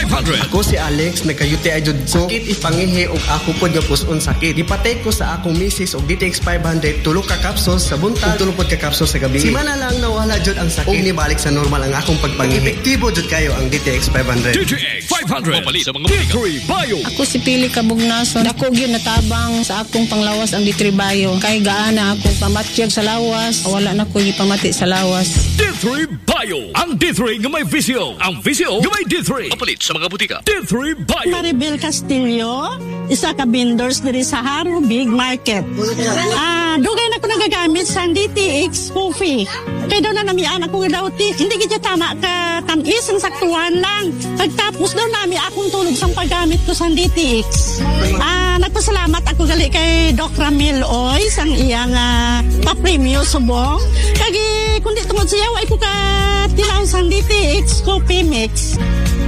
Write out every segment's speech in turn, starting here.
500. Ako si Alex, nagkayuti ajud ko. Sakit ipangihi og ako pod nga puson sakit. Ipatay ko sa akong misis og DTX 500 tulo ka capsules sa buntag, tulo pod ka capsules sa gabi. Simana lang nawala jud ang sakit. Og nibalik sa normal ang akong pagpangihi. Epektibo jud kayo ang DTX 500. DTX 500. Mapalit sa mga D3 Bio. Ako si Pili Kabugnason. Dako gyud natabang sa akong panglawas ang D3 Bio. Kay gaana akong pamatyag sa lawas. Wala na ko gipamati sa lawas. D3 Bio. Ang D3 nga may visyo. Ang visyo nga may D3. Mapalit sa mga butika. D3 Bio. Maribel Castillo, isa ka vendors diri sa Haro Big Market. Dugay na ko nagagamit sa DTX coffee. Kaya daw na namian ako daw hindi kita tama ka tamis ang saktuan lang. Pagtapos daw nami akong tulog sa paggamit ko sa DTX. Nagpasalamat ako gali kay Doc Ramil Oy sang iyang pa-premium subong. Kagi kundi tungod siya ay ko ka tilaw sa DTX coffee mix.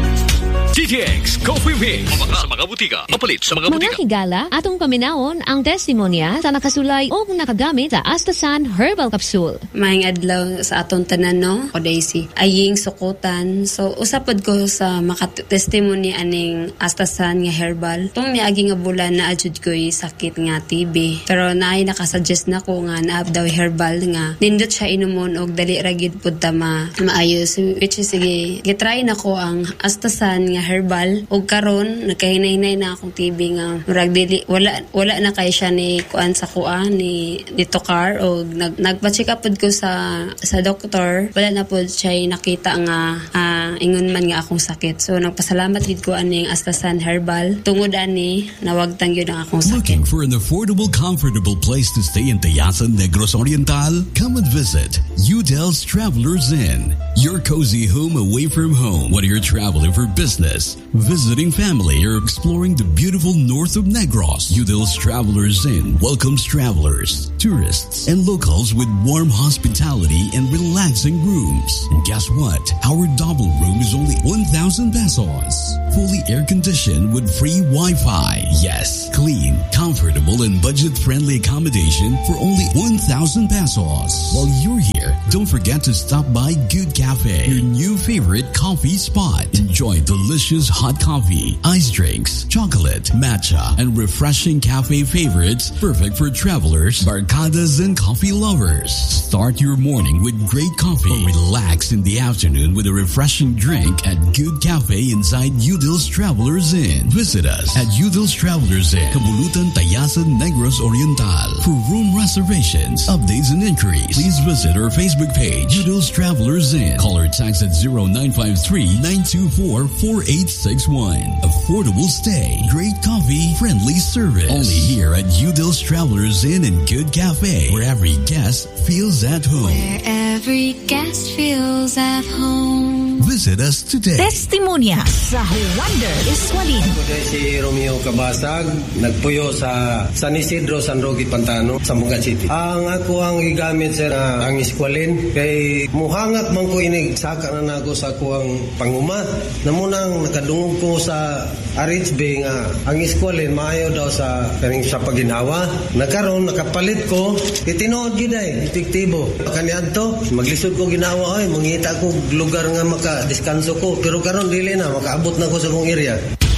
DTX Coffee Mix. Sa mga butika. Mapalit sa mga butika. Mga higala, atong paminaon ang testimonya sa nakasulay o nakagamit sa Astasan Herbal Capsule. Maayong adlaw sa atong tanan, no? O Daisy. Aying sukutan. So, usapod ko sa makatestimony aning Astasan nga herbal. Itong niagi nga bulan na adjud ko'y sakit nga TB. Pero naay nakasuggest na ko nga naab daw herbal nga. Nindot siya inumon og dali ragid pud ta maayos. Which is, sige, gitry na ko ang Astasan nga herbal og karon nakahinay-hinay na akong TB nga murag dili wala na kay siya ni kuan sa kuan ni Tokar og nagpa-check up pud ko sa doktor, wala na pud siya nakita nga ingon man nga akong sakit. So nagpasalamat gid ko aning Astasan herbal tungod ani nawagtang gyud ang akong sakit. Looking for an affordable, comfortable place to stay in Tayasan, Negros Oriental? Come and visit Udell's Travelers Inn, your cozy home away from home. Whether you're traveling for business, visiting family, or exploring the beautiful north of Negros, Udell's Travelers Inn welcomes travelers, tourists, and locals with warm hospitality and relaxing rooms. And guess what? Our double room is only 1,000 pesos. Fully air-conditioned with free Wi-Fi. Yes, clean, comfortable, and budget-friendly accommodation for only 1,000 pesos. While you're here, don't forget to stop by Good Cafe, your new favorite coffee spot. Enjoy delicious hot coffee, ice drinks, chocolate, matcha, and refreshing cafe favorites perfect for travelers, barcadas, and coffee lovers. Start your morning with great coffee or relax in the afternoon with a refreshing drink at Good Cafe inside Udell's Travelers Inn. Visit us at Udell's Travelers Inn, Kabulutan, Tayasan, Negros Oriental. For room reservations, updates, and inquiries, please visit our Facebook page, Udell's Travelers Inn. Call or text at 0953-924-4861. Affordable stay, great coffee, friendly service. Only here at Udell's Travelers Inn and Good Cafe, where every guest feels at home. Where every guest feels at home. Visit us today. Testimonya sa Wonder Iswalin. Ako din si Romeo Cabasag, nagpuyo sa San Isidro, San Roque, Pantano, Zamboanga City. Ang ako ang igamit sa ang Iskwalin, kay muhangat man ko saka na ako sa ako ang panguma. Namunang nakadungog ko sa RHB nga ang Iskwalin maayo daw sa kaning sa paginawa. Nagkaroon nakapalit ko, itinood gid ay epektibo. Kaniadto maglisod ko ginawa ay mangita ko lugar nga maka-deskanso ko, pero karon dili na makaabot na ko sa kong area.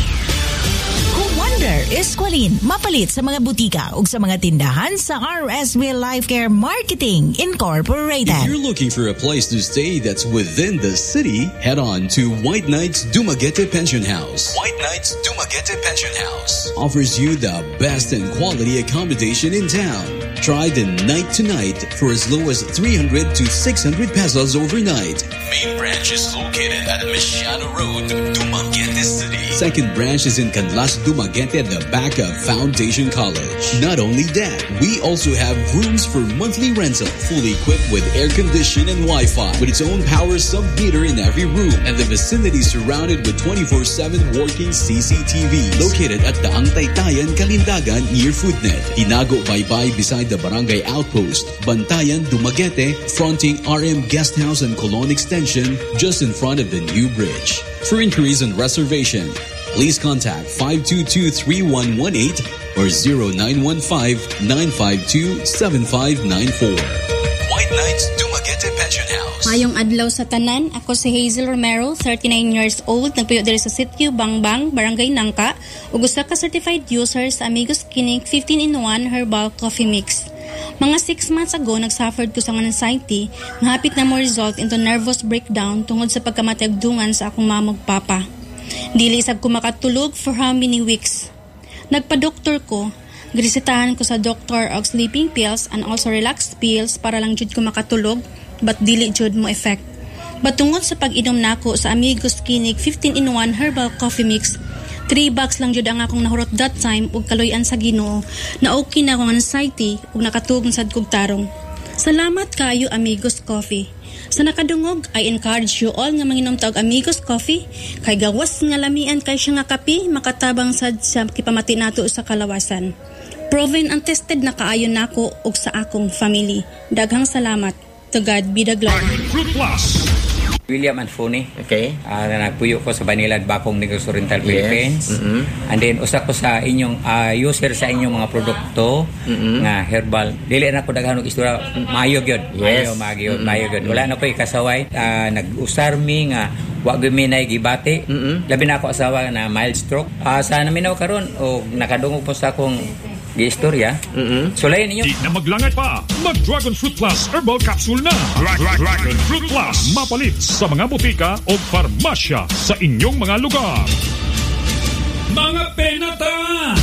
Wonder Esqualin, mapalit sa mga butika ug sa mga tindahan sa RSB Life Care Marketing Incorporated. If you're looking for a place to stay that's within the city, head on to White Knights Dumaguete Pension House. White Knights Dumaguete Pension House offers you the best and quality accommodation in town. Try the night to night for as low as 300 to 600 pesos overnight. Main branch is located at Michiano Road, Dumaguete City. Second branch is in Canlas, Dumaguete at the back of Foundation College. Not only that, we also have rooms for monthly rental, fully equipped with air condition and Wi-Fi, with its own power sub-meter in every room, and the vicinity surrounded with 24/7 working CCTV. Located at the Taytayan, Kalindagan near Foodnet. Hinago Baybay beside the Barangay Outpost. Bantayan, Dumaguete, fronting RM Guest House and Colon Extension, just in front of the new bridge. For inquiries and reservation, please contact 522-3118 or 0915-952-7594. White Knights Dumaguete Pension House. Mayong adlaw sa tanan, ako si Hazel Romero, 39 years old, nagpuyo diri sa Sitio Bangbang, Barangay Nangka, ug usa ka certified user sa Amigos Clinic 15-in-1 Herbal Coffee Mix. Mga 6 months ago, nagsuffered ko sa anxiety, mahapit na mo result into nervous breakdown tungod sa pagkamatagdungan sa akong mamog papa. Dili sab ko makatulog for how many weeks. Nagpa-doktor ko, girisitahan ko sa doktor og sleeping pills and also relaxed pills para lang jud ko makatulog, but dili jud mo effect. But tungod sa pag-inom nako sa Amigos Clinic 15-in-1 Herbal Coffee Mix, 3 bucks lang jud ang akong nahurot that time ug kaloy-an sa Ginoo na okay na akong anxiety ug nakatuog sad kog tarong. Salamat kaayo Amigos Coffee. Sa nakadungog, I encourage you all nga manginom taog Amigos Coffee kay gawas nga lamian kay siya nga kape makatabang sad sa kipamati nato sa kalawasan. Proven and tested na kaayo nako ug sa akong family. Daghang salamat. To God be the glory. William Anfone. Okay. Nagpuyo ko sa Banilad, Bacong, Negros Oriental, Philippines. And then, usa ko sa inyong user sa inyong mga produkto nga herbal. Dili na ko daghan og istorya. Maayog yun. Yes. Maayog yun. Wala na ko ikasaway. Nag-usar mi nga wag guminay gibati. Labi na ako asawa na mild stroke. Sa naminaw karon o nakadungog po sa akong istorya. Sulayan ninyo. Di na maglangat pa. Mag-Dragon Fruit Plus Herbal Capsule na. Dragon Fruit Plus. Mapalit sa mga butika o farmasya sa inyong mga lugar. Mga penata!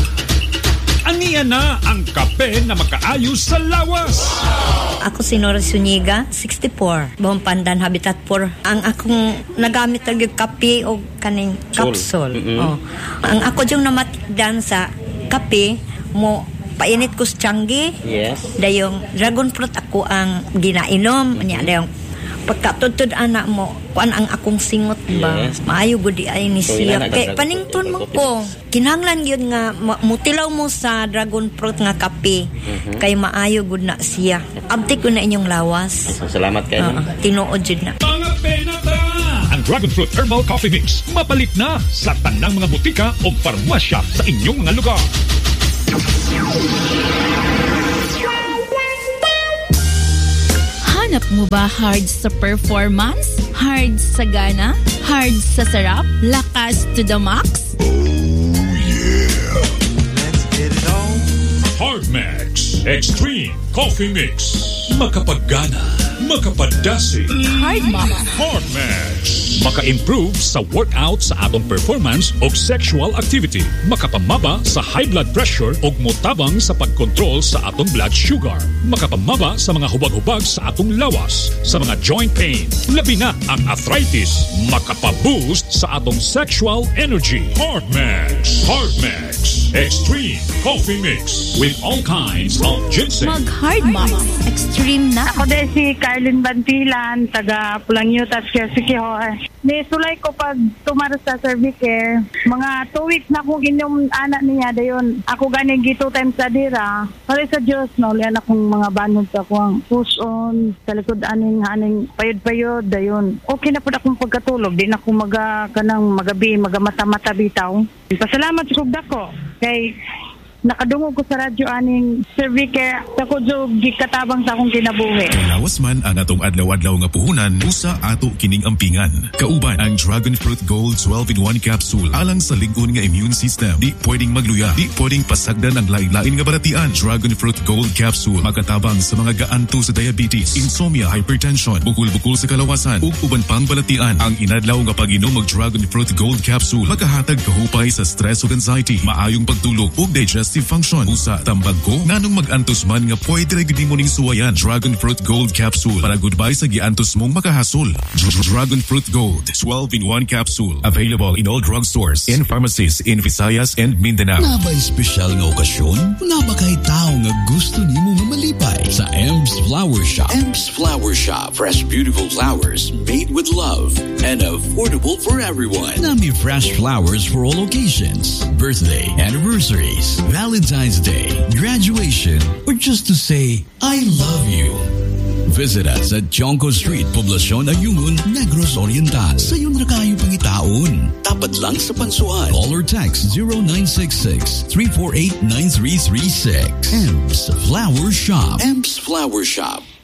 Aniyan na ang kape na makaayos sa lawas. Ako si Nora Suniga, 64. Buong Pandan, Habitat 4. Ang akong nagamit ng kape o kaning capsule. Ang ako yung namatigdan sa kape, mo painit ko sa tiyanggi. Yes. Dayong dragon fruit ako ang ginainom. Dayong pagkatutod anak mo, kuan ang akong singot ba? Yes. Maayo gudi ay ni siya. Kay panington mo ko. Kinahanglan yun nga mutilaw mo sa dragon fruit nga kape. Kay maayo gud na siya. Abti ko na inyong lawas. Salamat kayo. Tinuod jud na. Mga penata! Ang Dragon Fruit Herbal Coffee Mix mapalit na sa tanang mga butika o farmasya sa inyong mga lugar. Hanap mo ba hard sa performance? Hard sa gana? Hard sa sarap? Lakas to the max? Oh yeah! Let's get it on! Hard Max Extreme Coffee Mix. Makapagana, makapadasi. Hard Max. Hard Max. Maka-improve sa workout sa atong performance o sexual activity. Makapamaba sa high blood pressure o mutabang sa pagkontrol sa atong blood sugar. Makapamaba sa mga hubag-hubag sa atong lawas, sa mga joint pain, labi na ang arthritis. Makapaboost sa atong sexual energy. Hard Max. Hard Max Extreme Coffee Mix with all kinds of ginseng. Mag-Hard Max Extreme na. Ako din si Carlin Bantilan, taga Pulangyutas, Sikihor. Nisulay ko pag tumara sa Servicare. Mga 2 weeks na akong inyong anak niya. Dayon, ako ganing gito time sa dira. Pari sa Diyos, no, lian akong mga banod sa akong push on, sa likod aning payod-payod. Dayon, okay na po akong pagkatulog. Di na akong magabi, magamata-mata bitaw. Pasalamat sa kugda ko. Kay nakadungog ko sa radyo aning Servicare sa kudyo gikatabang sa akong kinabuhi. Lawas man ang atong adlaw-adlaw nga puhunan, usa ato kining ampingan. Kauban ang Dragon Fruit Gold 12-in-1 capsule alang sa lig-on nga immune system. Di pwedeng magluya, di pwedeng pasagdan ang lain-lain nga baratian. Dragon Fruit Gold capsule makatabang sa mga gaanto sa diabetes, insomnia, hypertension, bukol-bukol sa kalawasan ug uban pang balatian. Ang inadlaw nga pag-inom og Dragon Fruit Gold capsule makahatag kahupay sa stress ug anxiety, maayong pagtulog ug digestive function. Usa tambag ko nganong mag-antos man nga pwede ra gyud mo ning suwayan. Dragon Fruit Gold capsule para goodbye sa giantos mong makahasol. Dragon Fruit Gold 12-in-1 capsule available in all drugstores and pharmacies in Visayas and Mindanao. Nabay special nga okasyon? Nabakay tao nga gusto nimo nga malipay sa Ems Flower Shop. Ems Flower Shop, fresh beautiful flowers made with love and affordable for everyone. Nami fresh flowers for all occasions, birthday, anniversaries, Valentine's Day, graduation, or just to say, I love you. Visit us at Jonco Street, Poblacion, Ayungon, Negros Oriental. Sa iyong rakayo pangitaon. Tapat lang sa Pansuan. Call or text 0966-348-9336. Ems Flower Shop. Ems Flower Shop.